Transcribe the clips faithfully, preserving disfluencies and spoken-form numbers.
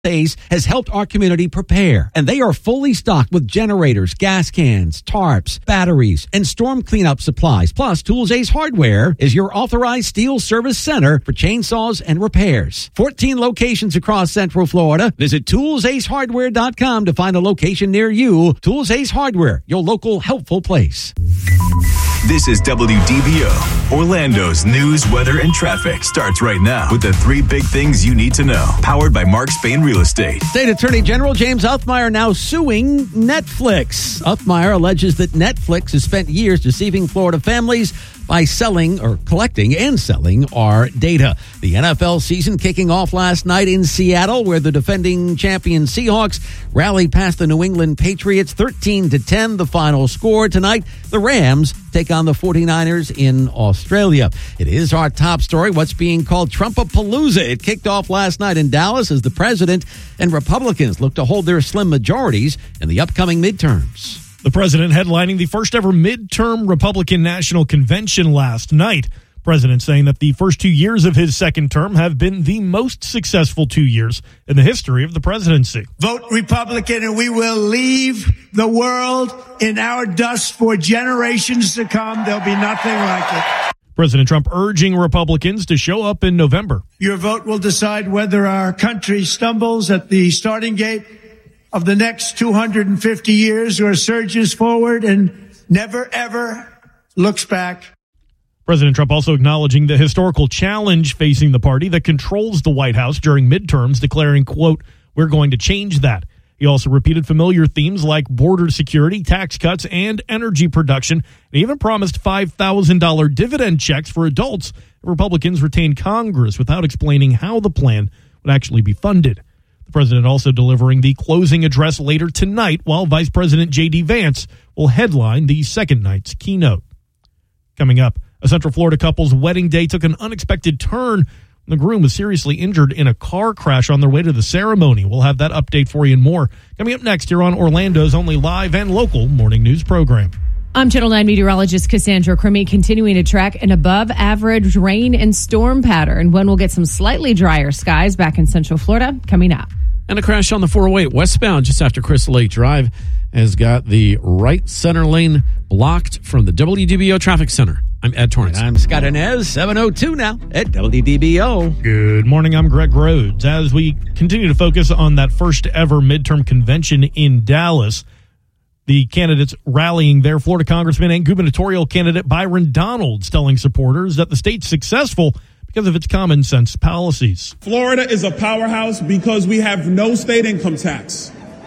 Ace has helped our community prepare, and they are fully stocked with generators, gas cans, tarps, batteries, and storm cleanup supplies. Plus, Tools Ace Hardware is your authorized steel service center for chainsaws and repairs. fourteen locations across Central Florida. Visit tools ace hardware dot com to find a location near you. Tools Ace Hardware, your local helpful place. This is W D B O. Orlando's news, weather, and traffic starts right now with the three big things you need to know. Powered by Mark Spain Real Estate. State Attorney General James Uthmeier now suing Netflix. Uthmeier alleges that Netflix has spent years deceiving Florida families by selling or collecting and selling our data. The N F L season kicking off last night in Seattle, where the defending champion Seahawks rallied past the New England Patriots thirteen to ten, the final score. Tonight, the Rams take on the forty-niners in Australia. It is our top story, what's being called Trumpapalooza. It kicked off last night in Dallas as the president and Republicans look to hold their slim majorities in the upcoming midterms. The president headlining the first ever midterm Republican National Convention last night. President saying that the first two years of his second term have been the most successful two years in the history of the presidency. Vote Republican and we will leave the world in our dust for generations to come. There'll be nothing like it. President Trump urging Republicans to show up in November. Your vote will decide whether our country stumbles at the starting gate of the next two hundred fifty years or surges forward and never, ever looks back. President Trump also acknowledging the historical challenge facing the party that controls the White House during midterms, declaring, quote, "We're going to change that." He also repeated familiar themes like border security, tax cuts, and energy production, and even promised five thousand dollars dividend checks for adults if Republicans retain Congress without explaining how the plan would actually be funded. The president also delivering the closing address later tonight, while Vice President J D Vance will headline the second night's keynote. Coming up, a Central Florida couple's wedding day took an unexpected turn. The groom was seriously injured in a car crash on their way to the ceremony. We'll have that update for you and more coming up next here on Orlando's only live and local morning news program. I'm Channel nine meteorologist Cassandra Crimmy, continuing to track an above-average rain and storm pattern. When we'll get some slightly drier skies back in Central Florida coming up. And a crash on the four oh eight westbound just after Crystal Lake Drive has got the right center lane blocked from the W D B O Traffic Center. I'm Ed Torrance. And I'm Scott Inez, seven oh two now at W D B O. Good morning, I'm Greg Rhodes. As we continue to focus on that first ever midterm convention in Dallas, the candidates rallying there, Florida Congressman and gubernatorial candidate Byron Donalds telling supporters that the state's successful because of its common sense policies. Florida is a powerhouse because we have no state income tax.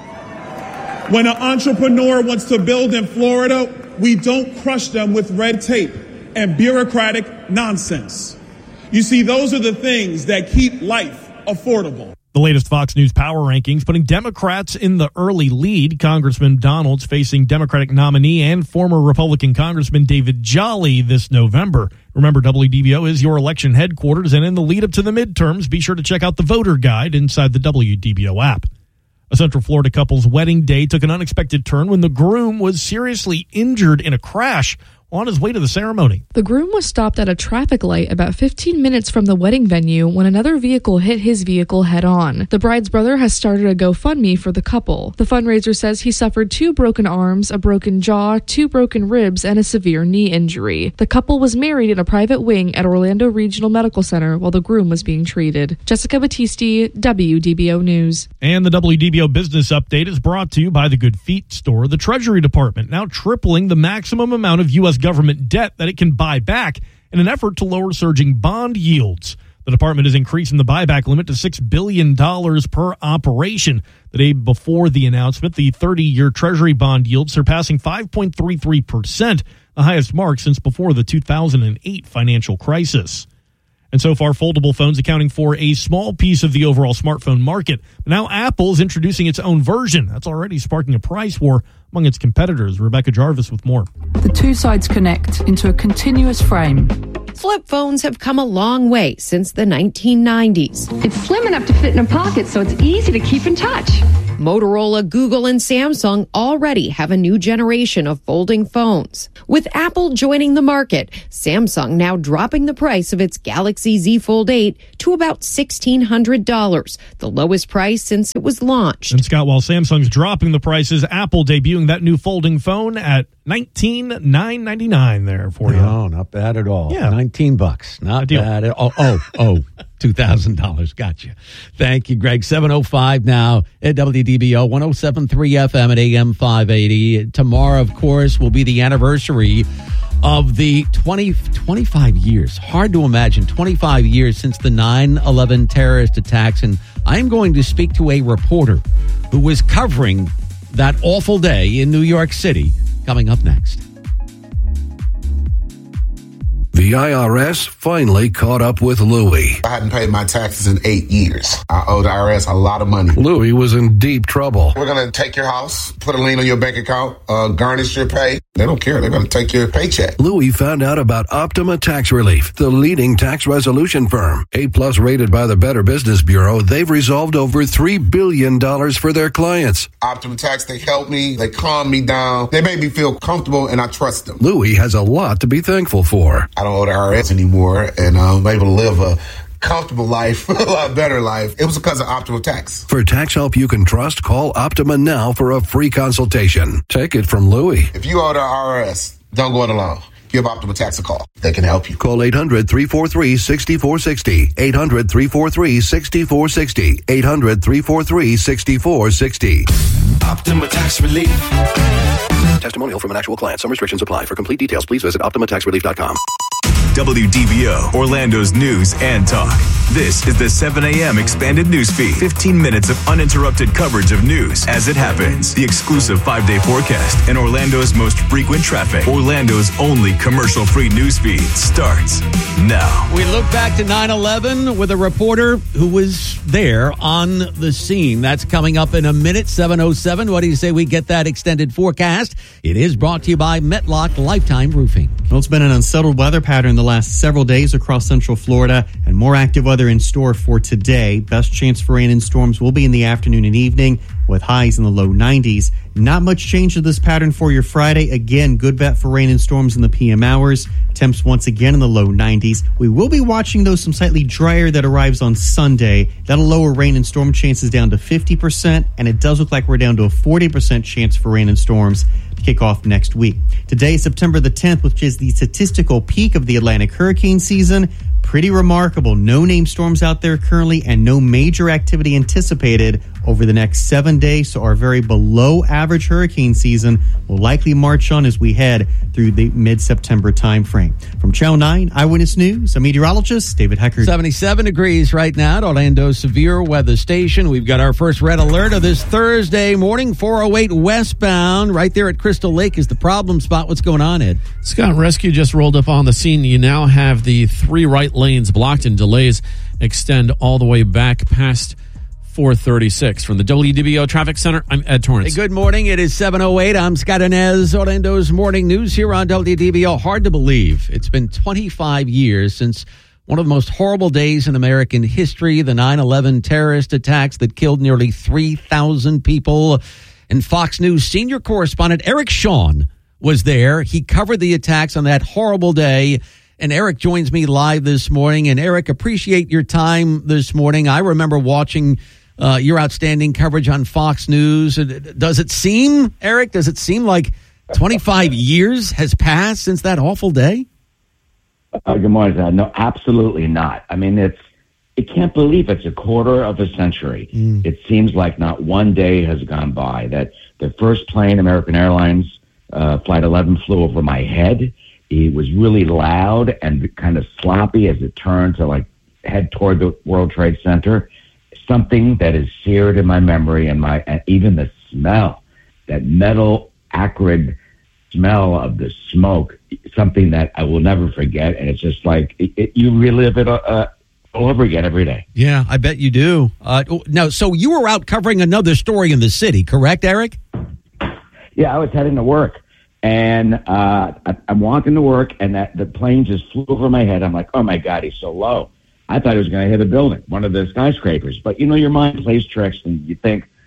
When an entrepreneur wants to build in Florida, we don't crush them with red tape and bureaucratic nonsense. You see, those are the things that keep life affordable. The latest Fox News power rankings putting Democrats in the early lead. Congressman Donalds facing Democratic nominee and former Republican Congressman David Jolly this November. Remember, W D B O is your election headquarters, and in the lead up to the midterms, be sure to check out the voter guide inside the W D B O app. A Central Florida couple's wedding day took an unexpected turn when the groom was seriously injured in a crash on his way to the ceremony. The groom was stopped at a traffic light about fifteen minutes from the wedding venue when another vehicle hit his vehicle head-on. The bride's brother has started a GoFundMe for the couple. The fundraiser says he suffered two broken arms, a broken jaw, two broken ribs, and a severe knee injury. The couple was married in a private wing at Orlando Regional Medical Center while the groom was being treated. Jessica Battisti, W D B O News. And the W D B O Business Update is brought to you by the Good Feet Store. The Treasury Department now tripling the maximum amount of U S government debt that it can buy back in an effort to lower surging bond yields. The department is increasing the buyback limit to six billion dollars per operation. The day before the announcement, the thirty-year Treasury bond yield surpassing five point three three percent, the highest mark since before the two thousand eight financial crisis. And so far, foldable phones accounting for a small piece of the overall smartphone market. But now Apple's introducing its own version. That's already sparking a price war among its competitors. Rebecca Jarvis with more. The two sides connect into a continuous frame. Flip phones have come a long way since the nineteen nineties. It's slim enough to fit in a pocket, so it's easy to keep in touch. Motorola, Google, and Samsung already have a new generation of folding phones. With Apple joining the market, Samsung now dropping the price of its Galaxy Z Fold eight to about sixteen hundred dollars, the lowest price since it was launched. And Scott, while Samsung's dropping the prices, Apple debuting that new folding phone at nineteen thousand nine hundred ninety-nine dollars there for you. No, not bad at all. Yeah. nineteen bucks. Not bad at all. Oh, oh, two thousand dollars. Gotcha. Thank you, Greg. seven oh five now at W D B O, one oh seven point three F M at A M five eighty. Tomorrow, of course, will be the anniversary of the twenty, twenty-five years. Hard to imagine. twenty-five years since the nine eleven terrorist attacks. And I'm going to speak to a reporter who was covering that awful day in New York City. Coming up next. The I R S finally caught up with Louie. I hadn't paid my taxes in eight years. I owe the I R S a lot of money. Louie was in deep trouble. We're going to take your house, put a lien on your bank account, uh, garnish your pay. They don't care. They're going to take your paycheck. Louie found out about Optima Tax Relief, the leading tax resolution firm. A-plus rated by the Better Business Bureau, they've resolved over three billion dollars for their clients. Optima Tax, they helped me. They calmed me down. They made me feel comfortable, and I trust them. Louie has a lot to be thankful for. I don't owe the I R S anymore, and I'm able to live a comfortable life, a lot better life. It was because of Optima Tax. For tax help you can trust, call Optima now for a free consultation. Take it from Louie. If you owe the I R S, don't go it alone. Give Optima Tax a call. They can help you. Call eight hundred, three four three, six four six zero. eight hundred, three four three, six four six zero. eight hundred, three four three, six four six zero. Optima Tax Relief. Testimonial from an actual client. Some restrictions apply. For complete details, please visit optima tax relief dot com. W D B O, Orlando's news and talk. This is the seven a.m. expanded news feed. fifteen minutes of uninterrupted coverage of news as it happens. The exclusive five-day forecast and Orlando's most frequent traffic. Orlando's only commercial-free news feed starts now. We look back to nine eleven with a reporter who was there on the scene. That's coming up in a minute, seven oh seven. What do you say we get that extended forecast? It is brought to you by Metlock Lifetime Roofing. Well, it's been an unsettled weather pattern the last several days across central Florida, and more active weather in store for today. Best chance for rain and storms will be in the afternoon and evening, with highs in the low nineties. Not much change to this pattern for your Friday. Again, good bet for rain and storms in the P M hours. Temps once again in the low nineties. We will be watching, though, some slightly drier that arrives on Sunday. That'll lower rain and storm chances down to fifty percent, and it does look like we're down to a forty percent chance for rain and storms to kick off next week. Today is September the tenth, which is the statistical peak of the Atlantic hurricane season. Pretty remarkable. No named storms out there currently, and no major activity anticipated over the next seven days. So our very below average hurricane season will likely march on as we head through the mid-September timeframe. From Channel nine Eyewitness News, I'm meteorologist David Heckert. seventy-seven degrees right now at Orlando's severe weather station. We've got our first red alert of this Thursday morning, four oh eight westbound. Right there at Crystal Lake is the problem spot. What's going on, Ed? Scott, rescue just rolled up on the scene. You now have the three right lanes blocked, and delays extend all the way back past four thirty-six. From the W D B O Traffic Center, I'm Ed Torrance. Hey, good morning. It is seven oh eight. I'm Scott Inez. Orlando's morning news here on W D B O. Hard to believe. It's been twenty-five years since one of the most horrible days in American history, the nine eleven terrorist attacks that killed nearly three thousand people. And Fox News senior correspondent Eric Shawn was there. He covered the attacks on that horrible day. And Eric joins me live this morning. And Eric, appreciate your time this morning. I remember watching uh, your outstanding coverage on Fox News. Does it seem, Eric, does it seem like twenty-five years has passed since that awful day? Uh, good morning. Uh, no, absolutely not. I mean, it's, it can't believe it's a quarter of a century. Mm. It seems like not one day has gone by that the first plane, American Airlines, uh, Flight eleven, flew over my head. It was really loud and kind of sloppy as it turned to like head toward the World Trade Center. Something that is seared in my memory, and my and even the smell, that metal, acrid smell of the smoke, something that I will never forget. And it's just like it, it, you relive it uh, all over again every day. Yeah, I bet you do. Uh, now, so you were out covering another story in the city, correct, Eric? Yeah, I was heading to work. And uh, I, I'm walking to work, and that the plane just flew over my head. I'm like, oh, my God, he's so low. I thought he was going to hit a building, one of the skyscrapers. But, you know, your mind plays tricks, and you think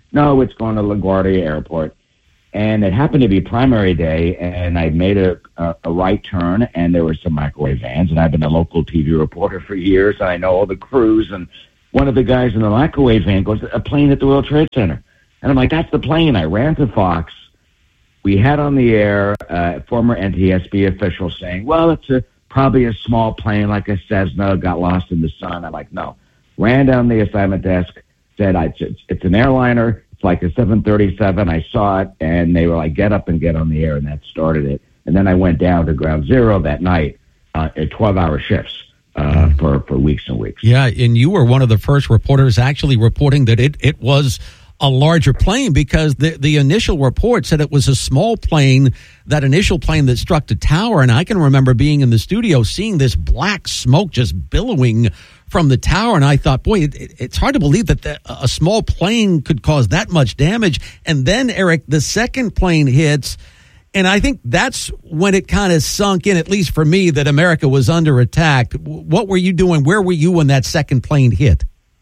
no, it's going to LaGuardia Airport. And it happened to be primary day, and I made a, a, a right turn, and there were some microwave vans, and I've been a local T V reporter for years, and I know all the crews, and one of the guys in the microwave van goes, a plane at the World Trade Center. And I'm like, that's the plane. I ran to Fox. We had on the air uh, former N T S B official saying, well, it's a, probably a small plane like a Cessna, got lost in the sun. I'm like, no. Ran down the assignment desk, said, I, it's, it's an airliner. It's like a seven thirty-seven. I saw it, and they were like, get up and get on the air, and that started it. And then I went down to Ground Zero that night uh, at twelve-hour shifts uh, for, for weeks and weeks. Yeah, and you were one of the first reporters actually reporting that it, it was a larger plane, because the, the initial report said it was a small plane, that initial plane that struck the tower. And I can remember being in the studio seeing this black smoke just billowing from the tower, and I thought, boy, it, it, it's hard to believe that the, a small plane could cause that much damage. And then, Eric, the second plane hits, and I think that's when it kind of sunk in, at least for me, that America was under attack. What were you doing? Where were you when that second plane hit?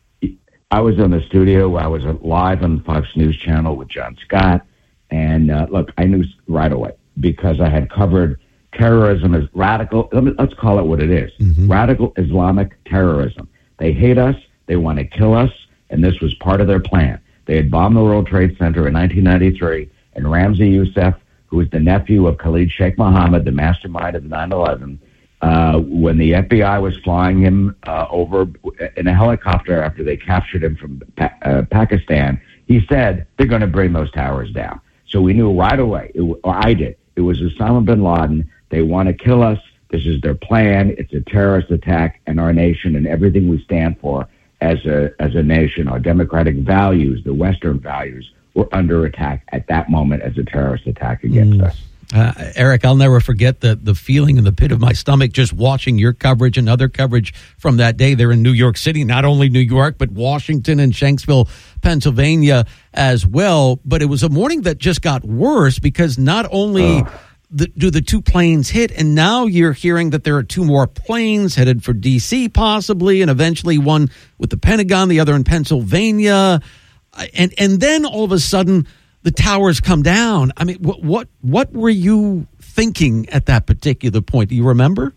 I was in the studio. I was live on Fox News Channel with John Scott, and uh, look, I knew right away, because I had covered terrorism as radical, let's call it what it is, mm-hmm. radical Islamic terrorism. They hate us, they want to kill us, and this was part of their plan. They had bombed the World Trade Center in nineteen ninety-three, and Ramzi Youssef, who was the nephew of Khalid Sheikh Mohammed, the mastermind of nine eleven, uh, when the F B I was flying him uh, over in a helicopter after they captured him from pa- uh, Pakistan, he said, they're going to bring those towers down. So we knew right away, it, or I did, it was Osama bin Laden. They want to kill us. This is their plan. It's a terrorist attack, and our nation and everything we stand for as a as a nation, our democratic values, the Western values, were under attack at that moment as a terrorist attack against mm. us. Uh, Eric, I'll never forget the, the feeling in the pit of my stomach just watching your coverage and other coverage from that day there in New York City, not only New York, but Washington and Shanksville, Pennsylvania as well. But it was a morning that just got worse, because not only oh. the, do the two planes hit, and now you're hearing that there are two more planes headed for D C possibly, and eventually one with the Pentagon, the other in Pennsylvania. And, and then all of a sudden, the towers come down. I mean, what, what what were you thinking at that particular point? Do you remember?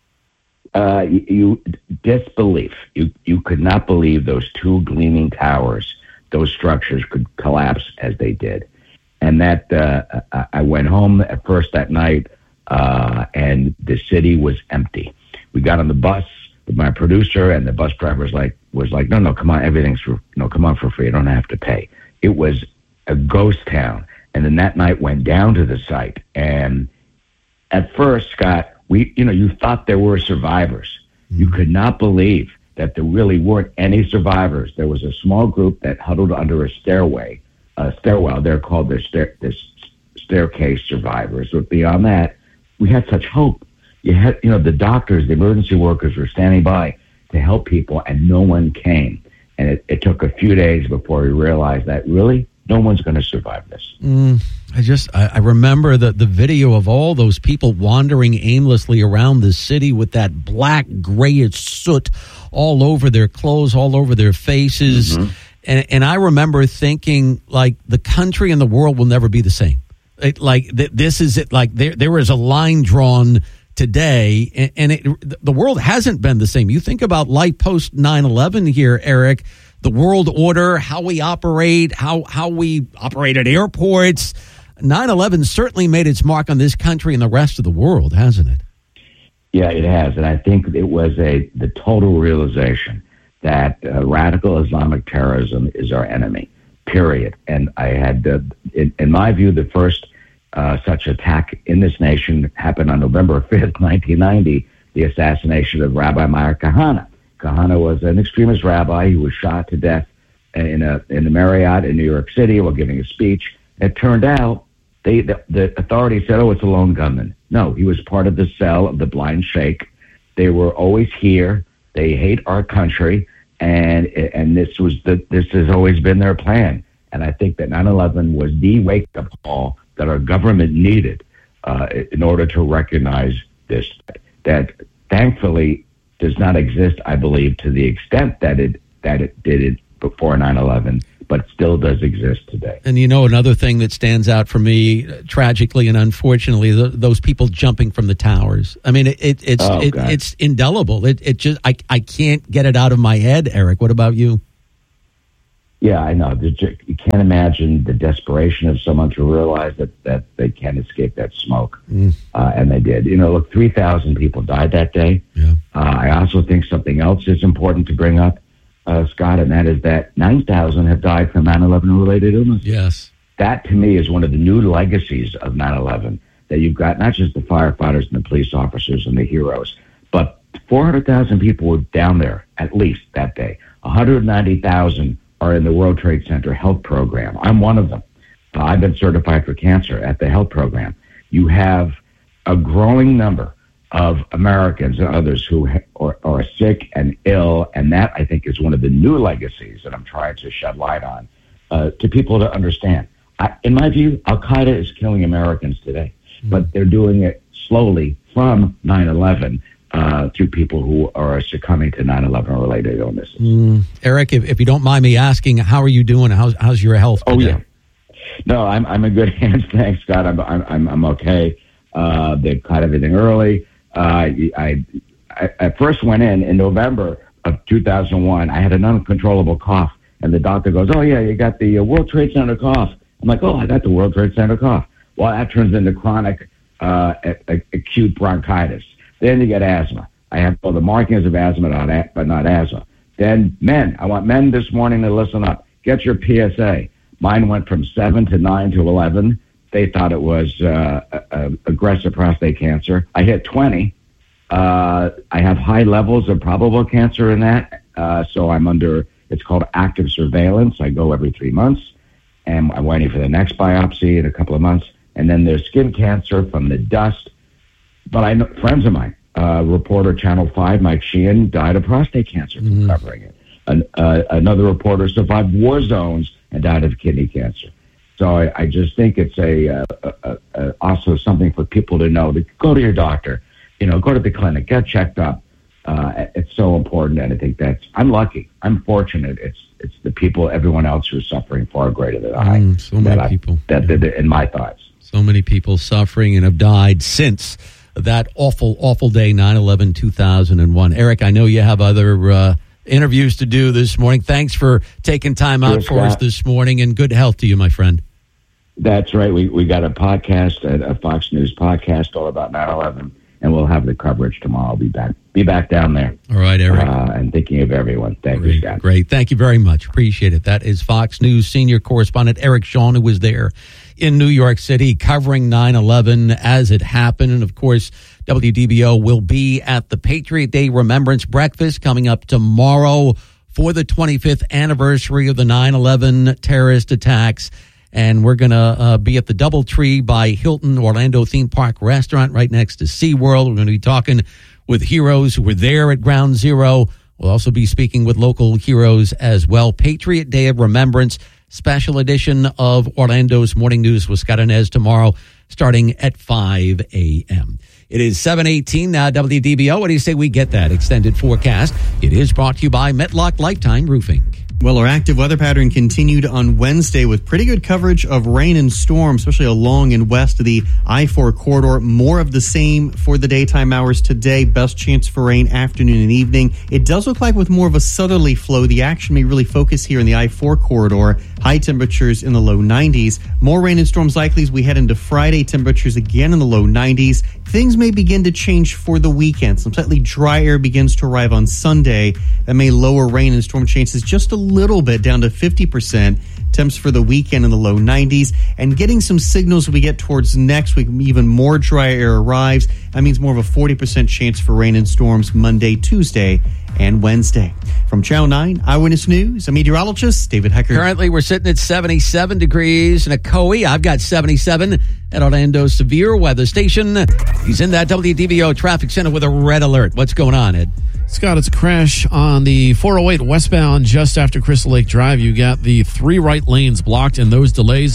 Uh, you, you disbelief. You you could not believe those two gleaming towers, those structures could collapse as they did. And that uh, I went home at first that night, uh, and the city was empty. We got on the bus with my producer, and the bus driver was like, was like, no, no, come on, everything's for no, come on for free. You don't have to pay. It was a ghost town. And then that night went down to the site. And at first, Scott, we, you know, you thought there were survivors. Mm-hmm. You could not believe that there really weren't any survivors. There was a small group that huddled under a stairway, a stairwell. They're called the stair, this staircase survivors. But beyond that, we had such hope. You had, you know, the doctors, the emergency workers were standing by to help people, and no one came. And it, it took a few days before we realized that really no one's going to survive this. Mm, I just, I, I remember the, the video of all those people wandering aimlessly around the city with that black, grayish soot all over their clothes, all over their faces. Mm-hmm. And, and I remember thinking, like, the country and the world will never be the same. It, like, th- this is it. Like, there there is a line drawn today, and, and it, the world hasn't been the same. You think about life post nine eleven here, Eric, the world order, how we operate, how how we operate at airports. nine eleven certainly made its mark on this country and the rest of the world, hasn't it? Yeah, it has. And I think it was a the total realization that uh, radical Islamic terrorism is our enemy, period. And I had, uh, in, in my view, the first uh, such attack in this nation happened on November fifth, nineteen ninety, the assassination of Rabbi Meir Kahane. Kahane was an extremist rabbi who was shot to death in a in the Marriott in New York City while giving a speech. It turned out they the, the authorities said, oh, it's a lone gunman. No, he was part of the cell of the blind sheikh. They were always here. They hate our country, and and this was the this has always been their plan. And I think that nine eleven was the wake-up call that our government needed uh, in order to recognize this. That thankfully does not exist, I believe, to the extent that it that it did it before nine eleven. but still does exist today. And you know, another thing that stands out for me, uh, tragically and unfortunately, th- those people jumping from the towers. I mean, it, it, it's Oh, it, God. it's indelible. It, it just I I can't get it out of my head, Eric. What about you? Yeah, I know. There's ju- You can't imagine the desperation of someone to realize that, that they can't escape that smoke. Mm. Uh, and they did. You know, look, three thousand people died that day. Yeah. Uh, I also think something else is important to bring up, uh, Scott, and that is that nine thousand have died from nine eleven related illness. Yes. That, to me, is one of the new legacies of nine eleven, that you've got not just the firefighters and the police officers and the heroes, but four hundred thousand people were down there, at least, that day. one hundred ninety thousand are in the World Trade Center health program. I'm one of them. Uh, I've been certified for cancer at the health program. You have a growing number of Americans and others who ha- are, are sick and ill, and that, I think, is one of the new legacies that I'm trying to shed light on uh, to people to understand. I, in my view, Al-Qaeda is killing Americans today, mm. but they're doing it slowly from nine eleven uh, through people who are succumbing to nine eleven related illnesses. Mm. Eric, if, if you don't mind me asking, how are you doing? How's how's your health today? Oh, yeah. No, I'm I'm in good hands. Thanks, Scott. I'm I'm I'm okay. Uh, they caught everything early. Uh, I, I I first went in in November of two thousand one. I had an uncontrollable cough, and the doctor goes, "Oh yeah, you got the uh, World Trade Center cough." I'm like, "Oh, I got the World Trade Center cough." Well, that turns into chronic uh, a- a- acute bronchitis. Then you get asthma. I have all the markings of asthma, not a- but not asthma. Then men. I want men this morning to listen up. Get your P S A. Mine went from seven to nine to eleven. They thought it was uh, a, a aggressive prostate cancer. I hit twenty. Uh, I have high levels of probable cancer in that, uh, so I'm under, it's called active surveillance. I go every three months, and I'm waiting for the next biopsy in a couple of months. And then there's skin cancer from the dust. But I know friends of mine, uh, reporter Channel five, Mike Sheehan, died of prostate cancer from Mm-hmm. covering it. An, uh, another reporter survived war zones and died of kidney cancer. So I, I just think it's a, uh, a, a also something for people to know, to go to your doctor, you know, go to the clinic, get checked up. Uh, it's so important, and I think that's, I'm lucky, I'm fortunate. It's it's the people, everyone else who's suffering far greater than I. Mm, so many that I, people. That, Yeah. that in my thoughts. So many people suffering and have died since that awful, awful day, nine eleven two thousand one. Eric, I know you have other uh, interviews to do this morning. Thanks for taking time out Sure, for us Scott. this morning, and good health to you, my friend. That's right. We we got a podcast, a, a Fox News podcast all about nine eleven, and we'll have the coverage tomorrow. I'll be back, be back down there. All right, Eric. Uh, and thinking of everyone. Thank you, Great, Scott. great. Thank you very much. Appreciate it. That is Fox News senior correspondent Eric Shawn, who was there in New York City covering nine eleven as it happened. And, of course, W D B O will be at the Patriot Day Remembrance Breakfast coming up tomorrow for the twenty-fifth anniversary of the nine eleven terrorist attacks. And we're going to uh, be at the Doubletree by Hilton Orlando Theme Park Restaurant right next to SeaWorld. We're going to be talking with heroes who were there at Ground Zero. We'll also be speaking with local heroes as well. Patriot Day of Remembrance, special edition of Orlando's Morning News with Scott Inez tomorrow starting at five a.m. It is seven eighteen now, W D B O. What do you say we get that extended forecast? It is brought to you by Metlock Lifetime Roofing. Well, our active weather pattern continued on Wednesday with pretty good coverage of rain and storm, especially along and west of the I four corridor. More of the same for the daytime hours today. Best chance for rain afternoon and evening. It does look like with more of a southerly flow, the action may really focus here in the I four corridor. High temperatures in the low nineties. More rain and storms likely as we head into Friday. Temperatures again in the low nineties. Things may begin to change for the weekend. Some slightly dry air begins to arrive on Sunday. That may lower rain and storm chances just a little bit down to fifty percent. Temps for the weekend in the low nineties. And getting some signals as we get towards next week, even more dry air arrives. That means more of a forty percent chance for rain and storms Monday, Tuesday, and Wednesday. From Channel nine Eyewitness News, I'm meteorologist David Hecker. Currently, we're sitting at seventy-seven degrees in Ocoee. I've got seventy-seven at Orlando's Severe Weather Station. He's in that W D B O traffic center with a red alert. What's going on, Ed? Scott, it's a crash on the four oh eight westbound just after Crystal Lake Drive. You got the three right lanes blocked, and those delays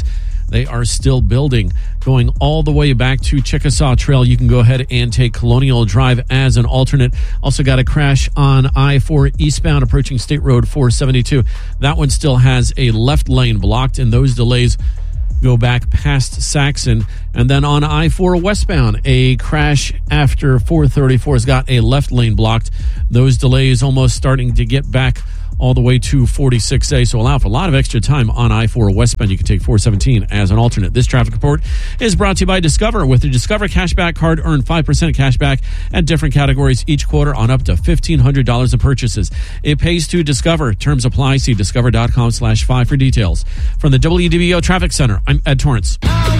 They are still building. Going all the way back to Chickasaw Trail, you can go ahead and take Colonial Drive as an alternate. Also got a crash on I four eastbound approaching State Road four seventy-two. That one still has a left lane blocked, and those delays go back past Saxon. And then on I four westbound, a crash after four thirty-four has got a left lane blocked. Those delays almost starting to get back all the way to forty-six A, so allow for a lot of extra time on I four westbound. You can take four seventeen as an alternate. This traffic report is brought to you by Discover. With the Discover Cashback Card, earn five percent cash back at different categories each quarter on up to fifteen hundred dollars in purchases. It pays to Discover. Terms apply. See discover.com slash five for details. From the W D B O Traffic Center, I'm Ed Torrance.